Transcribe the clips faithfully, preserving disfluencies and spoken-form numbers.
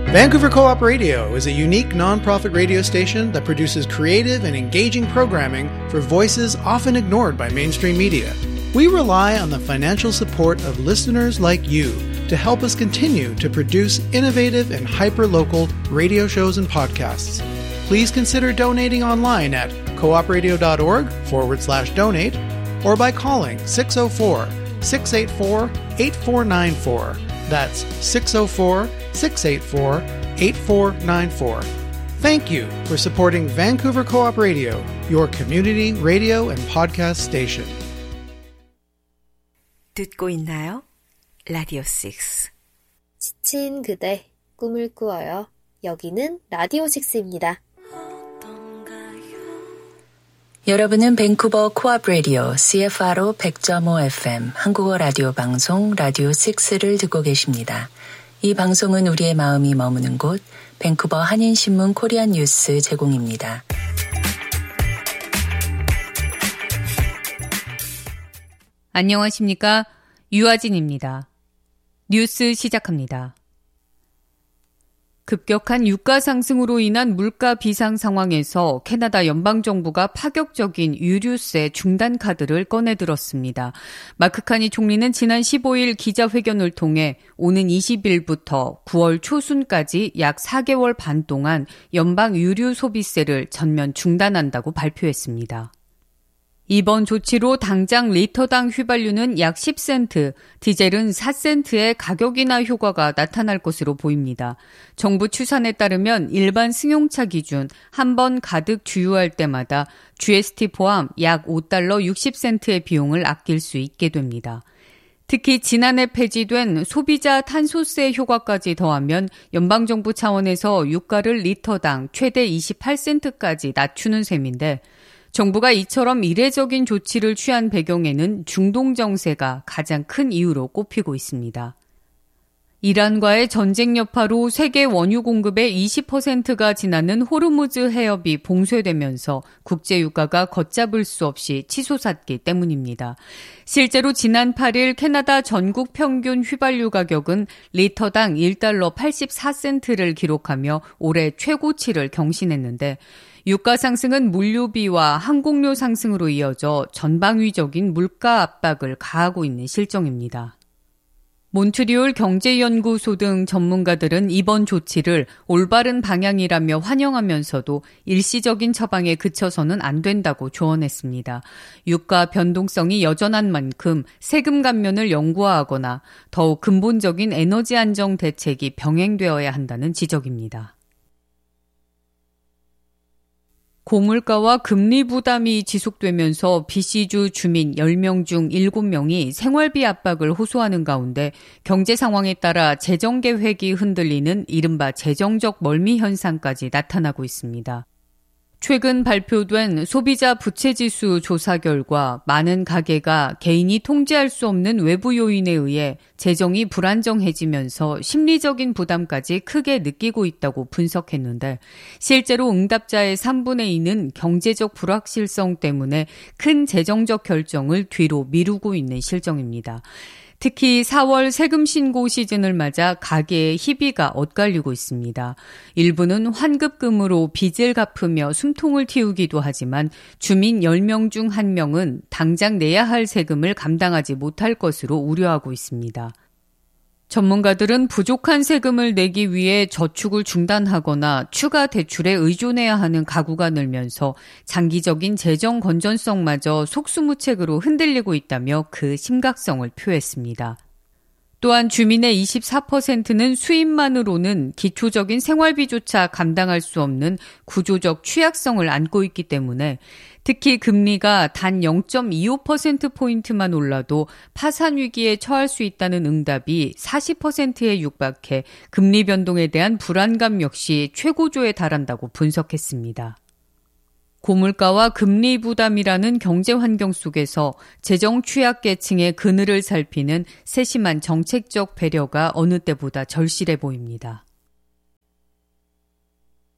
Vancouver Co-op Radio is a unique non-profit radio station that produces creative and engaging programming for voices often ignored by mainstream media. We rely on the financial support of listeners like you to help us continue to produce innovative and hyper-local radio shows and podcasts. Please consider donating online at coopradio.org forward slash donate or by calling six oh four, six eight four, eight four nine four. That's six oh four, six eight four, eight four nine four. Thank you for supporting Vancouver Co-op Radio, your community radio and podcast station. 듣고 있나요? 라디오 육. 지친 그대, 꿈을 꾸어요. 여기는 라디오 육입니다. 여러분은 밴쿠버 코업 라디오 씨에프아르오 백 점 오 에프엠 한국어 라디오 방송 라디오 육를 듣고 계십니다. 이 방송은 우리의 마음이 머무는 곳 밴쿠버 한인신문 코리안 뉴스 제공입니다. 안녕하십니까? 유아진입니다. 뉴스 시작합니다. 급격한 유가 상승으로 인한 물가 비상 상황에서 캐나다 연방정부가 파격적인 유류세 중단 카드를 꺼내들었습니다. 마크 카니 총리는 지난 십오일 기자회견을 통해 오는 이십일부터 구월 초순까지 약 사 개월 반 동안 연방 유류 소비세를 전면 중단한다고 발표했습니다. 이번 조치로 당장 리터당 휘발유는 약 십 센트, 디젤은 사 센트의 가격 인하 효과가 나타날 것으로 보입니다. 정부 추산에 따르면 일반 승용차 기준 한 번 가득 주유할 때마다 지에스티 포함 약 오 달러 육십 센트의 비용을 아낄 수 있게 됩니다. 특히 지난해 폐지된 소비자 탄소세 효과까지 더하면 연방정부 차원에서 유가를 리터당 최대 이십팔 센트까지 낮추는 셈인데 정부가 이처럼 이례적인 조치를 취한 배경에는 중동 정세가 가장 큰 이유로 꼽히고 있습니다. 이란과의 전쟁 여파로 세계 원유 공급의 이십 퍼센트가 지나는 호르무즈 해협이 봉쇄되면서 국제 유가가 걷잡을 수 없이 치솟았기 때문입니다. 실제로 지난 팔일 캐나다 전국 평균 휘발유 가격은 리터당 일 달러 팔십사 센트를 기록하며 올해 최고치를 경신했는데 유가 상승은 물류비와 항공료 상승으로 이어져 전방위적인 물가 압박을 가하고 있는 실정입니다. 몬트리올 경제연구소 등 전문가들은 이번 조치를 올바른 방향이라며 환영하면서도 일시적인 처방에 그쳐서는 안 된다고 조언했습니다. 유가 변동성이 여전한 만큼 세금 감면을 영구화하거나 더욱 근본적인 에너지 안정 대책이 병행되어야 한다는 지적입니다. 고물가와 금리 부담이 지속되면서 비씨주 주민 열 명 중 일곱 명이 생활비 압박을 호소하는 가운데 경제 상황에 따라 재정 계획이 흔들리는 이른바 재정적 멀미 현상까지 나타나고 있습니다. 최근 발표된 소비자 부채지수 조사 결과 많은 가계가 개인이 통제할 수 없는 외부 요인에 의해 재정이 불안정해지면서 심리적인 부담까지 크게 느끼고 있다고 분석했는데 실제로 응답자의 삼분의 이는 경제적 불확실성 때문에 큰 재정적 결정을 뒤로 미루고 있는 실정입니다. 특히 사월 세금 신고 시즌을 맞아 가계의 희비가 엇갈리고 있습니다. 일부는 환급금으로 빚을 갚으며 숨통을 틔우기도 하지만 주민 열 명 중 한 명은 당장 내야 할 세금을 감당하지 못할 것으로 우려하고 있습니다. 전문가들은 부족한 세금을 내기 위해 저축을 중단하거나 추가 대출에 의존해야 하는 가구가 늘면서 장기적인 재정 건전성마저 속수무책으로 흔들리고 있다며 그 심각성을 표했습니다. 또한 주민의 이십사 퍼센트는 수입만으로는 기초적인 생활비조차 감당할 수 없는 구조적 취약성을 안고 있기 때문에 특히 금리가 단 영 점 이오 퍼센트포인트만 올라도 파산 위기에 처할 수 있다는 응답이 사십 퍼센트에 육박해 금리 변동에 대한 불안감 역시 최고조에 달한다고 분석했습니다. 고물가와 금리 부담이라는 경제 환경 속에서 재정 취약계층의 그늘을 살피는 세심한 정책적 배려가 어느 때보다 절실해 보입니다.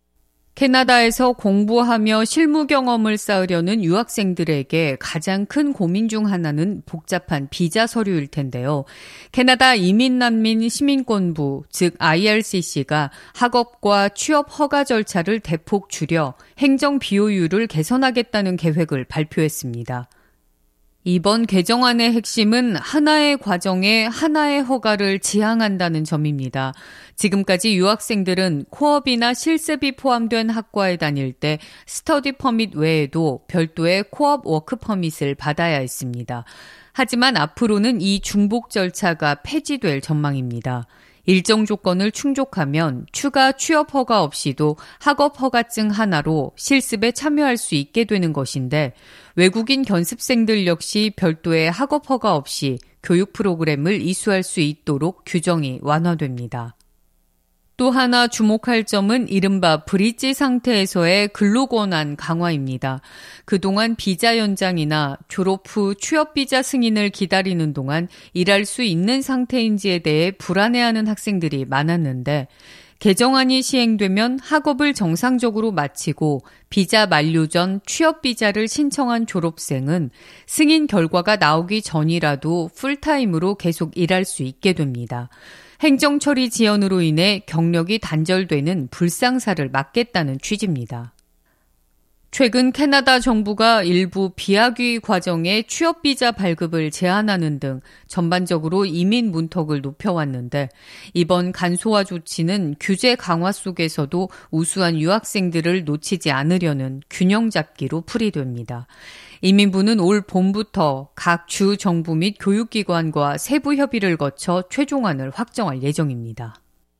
캐나다에서 공부하며 실무 경험을 쌓으려는 유학생들에게 가장 큰 고민 중 하나는 복잡한 비자 서류일 텐데요. 캐나다 이민난민 시민권부, 즉 아이알씨씨가 학업과 취업 허가 절차를 대폭 줄여 행정 비효율을 개선하겠다는 계획을 발표했습니다. 이번 개정안의 핵심은 하나의 과정에 하나의 허가를 지향한다는 점입니다. 지금까지 유학생들은 코업이나 실습이 포함된 학과에 다닐 때 스터디 퍼밋 외에도 별도의 코업 워크 퍼밋을 받아야 했습니다. 하지만 앞으로는 이 중복 절차가 폐지될 전망입니다. 일정 조건을 충족하면 추가 취업 허가 없이도 학업 허가증 하나로 실습에 참여할 수 있게 되는 것인데 외국인 견습생들 역시 별도의 학업 허가 없이 교육 프로그램을 이수할 수 있도록 규정이 완화됩니다. 또 하나 주목할 점은 이른바 브릿지 상태에서의 근로권한 강화입니다. 그동안 비자 연장이나 졸업 후 취업비자 승인을 기다리는 동안 일할 수 있는 상태인지에 대해 불안해하는 학생들이 많았는데 개정안이 시행되면 학업을 정상적으로 마치고 비자 만료 전 취업비자를 신청한 졸업생은 승인 결과가 나오기 전이라도 풀타임으로 계속 일할 수 있게 됩니다. 행정처리 지연으로 인해 경력이 단절되는 불상사를 막겠다는 취지입니다. 최근 캐나다 정부가 일부 비학위 과정에 취업비자 발급을 제한하는 등 전반적으로 이민 문턱을 높여왔는데 이번 간소화 조치는 규제 강화 속에서도 우수한 유학생들을 놓치지 않으려는 균형 잡기로 풀이됩니다. 이민부는 올 봄부터 각 주 정부 및 교육기관과 세부 협의를 거쳐 최종안을 확정할 예정입니다.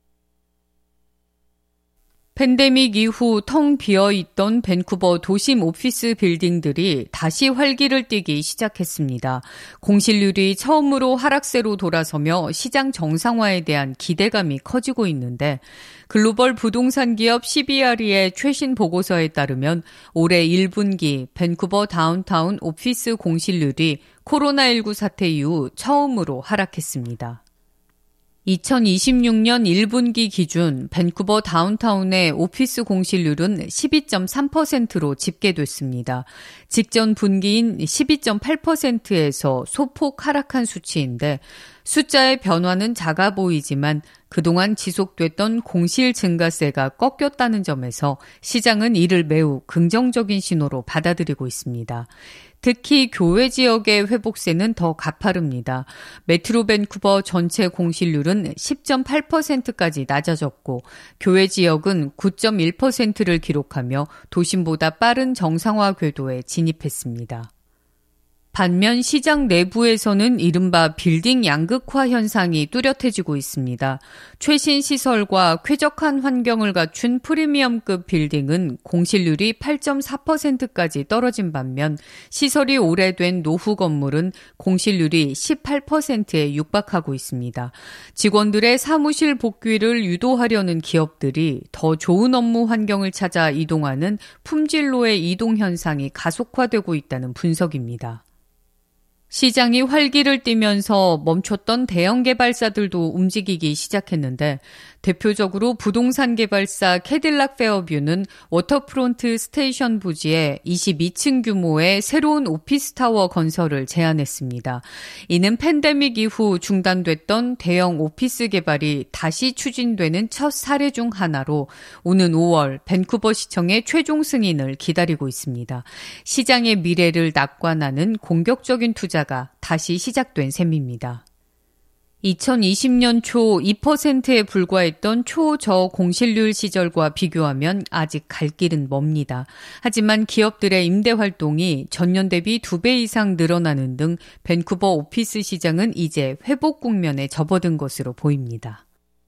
팬데믹 이후 텅 비어있던 밴쿠버 도심 오피스 빌딩들이 다시 활기를 띠기 시작했습니다. 공실률이 처음으로 하락세로 돌아서며 시장 정상화에 대한 기대감이 커지고 있는데 글로벌 부동산 기업 씨비알이의 최신 보고서에 따르면 올해 일 분기 밴쿠버 다운타운 오피스 공실률이 코로나십구 사태 이후 처음으로 하락했습니다. 이천이십육 년 일 분기 기준 밴쿠버 다운타운의 오피스 공실률은 십이 점 삼 퍼센트로 집계됐습니다. 직전 분기인 십이 점 팔 퍼센트에서 소폭 하락한 수치인데 숫자의 변화는 작아 보이지만 그동안 지속됐던 공실 증가세가 꺾였다는 점에서 시장은 이를 매우 긍정적인 신호로 받아들이고 있습니다. 특히 교외 지역의 회복세는 더 가파릅니다. 메트로 밴쿠버 전체 공실률은 십 점 팔 퍼센트까지 낮아졌고 교외 지역은 구 점 일 퍼센트를 기록하며 도심보다 빠른 정상화 궤도에 진입했습니다. 반면 시장 내부에서는 이른바 빌딩 양극화 현상이 뚜렷해지고 있습니다. 최신 시설과 쾌적한 환경을 갖춘 프리미엄급 빌딩은 공실률이 팔 점 사 퍼센트까지 떨어진 반면 시설이 오래된 노후 건물은 공실률이 십팔 퍼센트에 육박하고 있습니다. 직원들의 사무실 복귀를 유도하려는 기업들이 더 좋은 업무 환경을 찾아 이동하는 품질로의 이동 현상이 가속화되고 있다는 분석입니다. 시장이 활기를 띠면서 멈췄던 대형 개발사들도 움직이기 시작했는데 대표적으로 부동산 개발사 캐딜락 페어뷰는 워터프론트 스테이션 부지에 이십이 층 규모의 새로운 오피스타워 건설을 제안했습니다. 이는 팬데믹 이후 중단됐던 대형 오피스 개발이 다시 추진되는 첫 사례 중 하나로 오는 오월 밴쿠버 시청의 최종 승인을 기다리고 있습니다. 시장의 미래를 낙관하는 공격적인 투자가 다시 시작된 셈입니다. 이천이십 년 초 이 퍼센트에 불과했던 초저공실률 시절과 비교하면 아직 갈 길은 멉니다. 하지만 기업들의 임대 활동이 전년 대비 두 배 이상 늘어나는 등 밴쿠버 오피스 시장은 이제 회복 국면에 접어든 것으로 보입니다.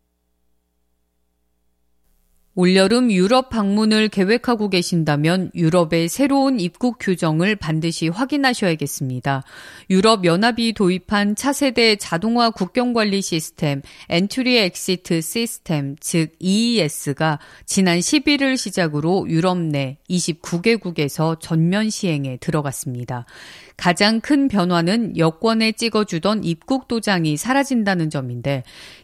올여름 유럽 방문을 계획하고 계신다면 유럽의 새로운 입국 규정을 반드시 확인하셔야겠습니다. 유럽연합이 도입한 차세대 자동화 국경관리 시스템 엔트리 엑시트 시스템 즉 이이에스가 지난 십일 일 시작으로 유럽 내 이십구 개국에서 전면 시행에 들어갔습니다. 가장 큰 변화는 여권에 찍어주던 입국 도장이 사라진다는 점인데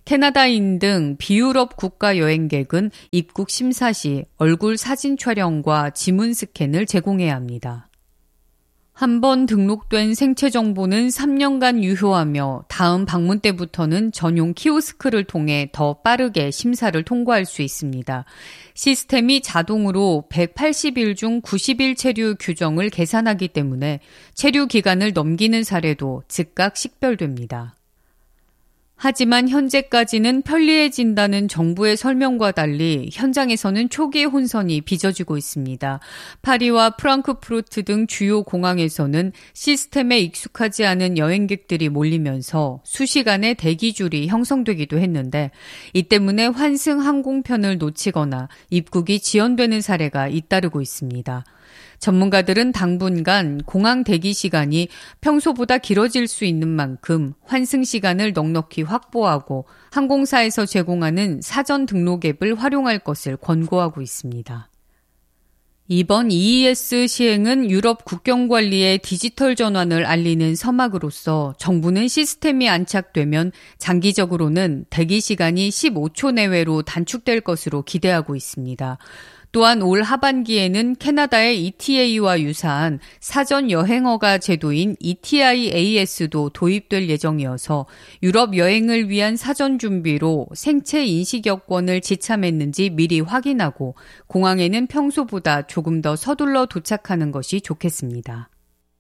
캐나다인 등 비유럽 국가 여행객은 입국 심사 시 얼굴 사진 촬영과 지문 스캔을 제공해야 합니다. 한 번 등록된 생체 정보는 삼 년간 유효하며 다음 방문 때부터는 전용 키오스크를 통해 더 빠르게 심사를 통과할 수 있습니다. 시스템이 자동으로 백팔십 일 중 구십 일 체류 규정을 계산하기 때문에 체류 기간을 넘기는 사례도 즉각 식별됩니다. 하지만 현재까지는 편리해진다는 정부의 설명과 달리 현장에서는 초기의 혼선이 빚어지고 있습니다. 파리와 프랑크푸르트 등 주요 공항에서는 시스템에 익숙하지 않은 여행객들이 몰리면서 수시간의 대기줄이 형성되기도 했는데 이 때문에 환승 항공편을 놓치거나 입국이 지연되는 사례가 잇따르고 있습니다. 전문가들은 당분간 공항 대기 시간이 평소보다 길어질 수 있는 만큼 환승 시간을 넉넉히 확보하고 항공사에서 제공하는 사전 등록 앱을 활용할 것을 권고하고 있습니다. 이번 이이에스 시행은 유럽 국경관리의 디지털 전환을 알리는 서막으로서 정부는 시스템이 안착되면 장기적으로는 대기 시간이 십오 초 내외로 단축될 것으로 기대하고 있습니다. 또한 올 하반기에는 캐나다의 이티에이와 유사한 사전 여행허가 제도인 이티아이에이에스도 도입될 예정이어서 유럽 여행을 위한 사전 준비로 생체 인식 여권을 지참했는지 미리 확인하고 공항에는 평소보다 조금 더 서둘러 도착하는 것이 좋겠습니다.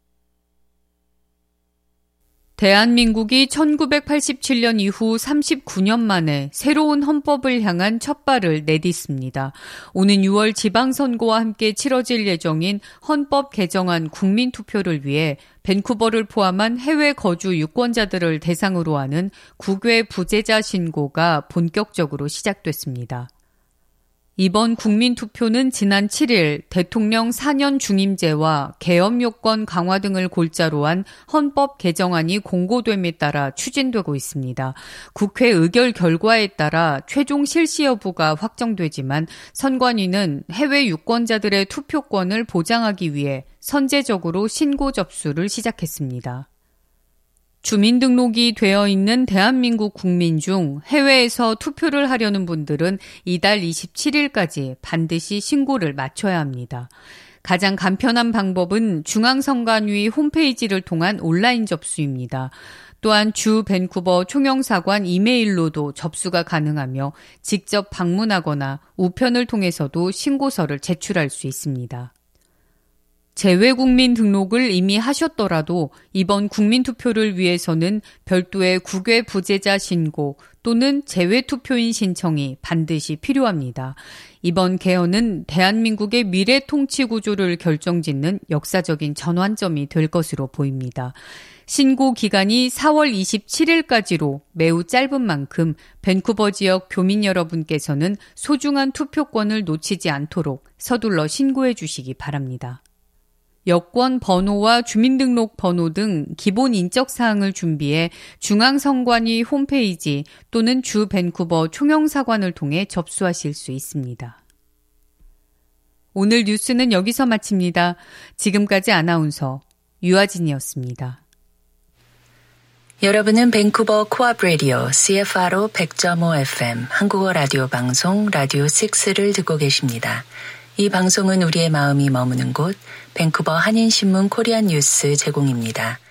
대한민국이 천구백팔십칠 년 이후 삼십구 년 만에 새로운 헌법을 향한 첫발을 내딛습니다. 오는 유월 지방선거와 함께 치러질 예정인 헌법 개정안 국민투표를 위해 밴쿠버를 포함한 해외 거주 유권자들을 대상으로 하는 국외 부재자 신고가 본격적으로 시작됐습니다. 이번 국민투표는 지난 칠 일 대통령 사 년 중임제와 계엄 요건 강화 등을 골자로 한 헌법 개정안이 공고됨에 따라 추진되고 있습니다. 국회 의결 결과에 따라 최종 실시 여부가 확정되지만 선관위는 해외 유권자들의 투표권을 보장하기 위해 선제적으로 신고 접수를 시작했습니다. 주민등록이 되어 있는 대한민국 국민 중 해외에서 투표를 하려는 분들은 이달 이십칠 일까지 반드시 신고를 마쳐야 합니다. 가장 간편한 방법은 중앙선관위 홈페이지를 통한 온라인 접수입니다. 또한 주 밴쿠버 총영사관 이메일로도 접수가 가능하며 직접 방문하거나 우편을 통해서도 신고서를 제출할 수 있습니다. 재외국민 등록을 이미 하셨더라도 이번 국민투표를 위해서는 별도의 국외 부재자 신고 또는 재외투표인 신청이 반드시 필요합니다. 이번 개헌은 대한민국의 미래 통치 구조를 결정짓는 역사적인 전환점이 될 것으로 보입니다. 신고 기간이 사월 이십칠 일까지로 매우 짧은 만큼 밴쿠버 지역 교민 여러분께서는 소중한 투표권을 놓치지 않도록 서둘러 신고해 주시기 바랍니다. 여권 번호와 주민등록 번호 등 기본 인적사항을 준비해 중앙선관위 홈페이지 또는 주 밴쿠버 총영사관을 통해 접수하실 수 있습니다. 오늘 뉴스는 여기서 마칩니다. 지금까지 아나운서 유아진이었습니다. 여러분은 밴쿠버 코업 라디오 씨에프아르오 백 점 오 에프엠 한국어 라디오 방송 라디오 식스를 듣고 계십니다. 이 방송은 우리의 마음이 머무는 곳 밴쿠버 한인신문 코리안 뉴스 제공입니다.